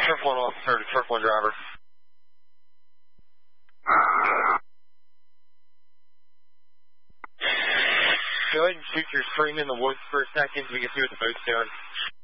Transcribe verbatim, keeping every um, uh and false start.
Turf one officer to Turf one driver. Go ahead and shoot your stream in the woods for a second so we can see what the boat's doing.